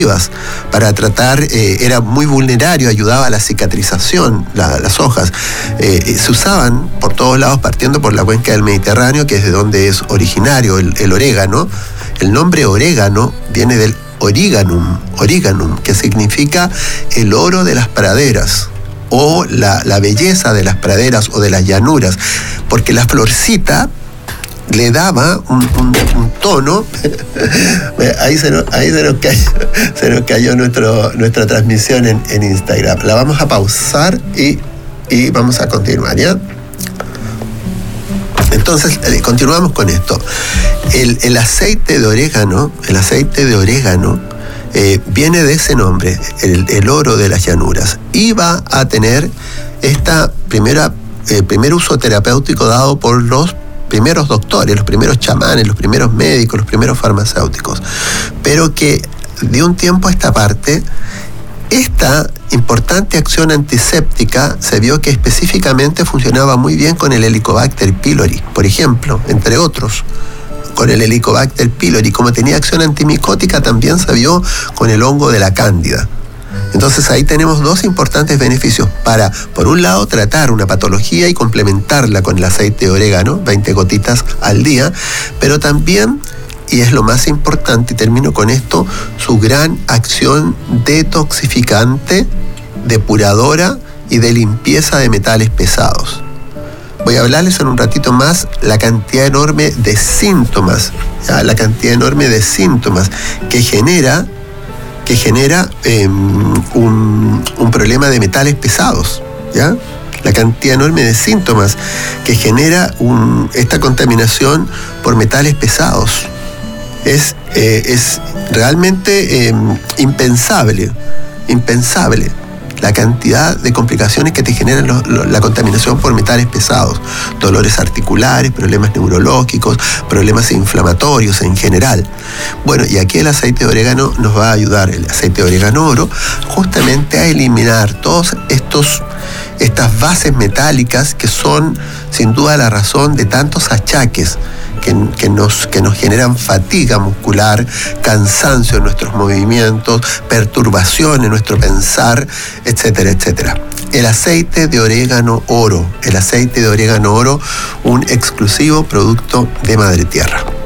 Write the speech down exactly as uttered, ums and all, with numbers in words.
para tratar, eh, era muy vulnerario, ayudaba a la cicatrización, la, las hojas. Eh, se usaban por todos lados, partiendo por la cuenca del Mediterráneo, que es de donde es originario el, el orégano. El nombre orégano viene del origanum, origanum, que significa el oro de las praderas, o la, la belleza de las praderas o de las llanuras, porque la florcita le daba un, un, un tono. ahí se nos, ahí se nos cayó, se nos cayó nuestro, nuestra transmisión en, en Instagram. La vamos a pausar y, y vamos a continuar, ¿ya? Entonces, eh, continuamos con esto. El, el aceite de orégano, el aceite de orégano eh, viene de ese nombre, el, el oro de las llanuras. Y va a tener esta primera, eh, primer uso terapéutico dado por los primeros doctores, los primeros chamanes, los primeros médicos, los primeros farmacéuticos, pero que de un tiempo a esta parte, esta importante acción antiséptica se vio que específicamente funcionaba muy bien con el Helicobacter pylori, por ejemplo, entre otros. Con el Helicobacter pylori, como tenía acción antimicótica, también se vio con el hongo de la cándida. Entonces ahí tenemos dos importantes beneficios para, por un lado, tratar una patología y complementarla con el aceite de orégano, veinte gotitas al día, pero también, y es lo más importante, y termino con esto, su gran acción detoxificante, depuradora y de limpieza de metales pesados. Voy a hablarles en un ratito más la cantidad enorme de síntomas, ¿ya? la cantidad enorme de síntomas que genera que genera eh, un, un problema de metales pesados, ¿ya? La cantidad enorme de síntomas que genera un, esta contaminación por metales pesados. Es, eh, es realmente eh, impensable, impensable la cantidad de complicaciones que te generan lo, lo, la contaminación por metales pesados, dolores articulares, problemas neurológicos, problemas inflamatorios en general. Bueno, y aquí el aceite de orégano nos va a ayudar, el aceite de orégano oro, justamente a eliminar todos estos estas bases metálicas que son sin duda la razón de tantos achaques que, que, nos, que nos generan fatiga muscular, cansancio en nuestros movimientos, perturbación en nuestro pensar, etcétera, etcétera. El aceite de orégano oro, el aceite de orégano oro, un exclusivo producto de Madre Tierra.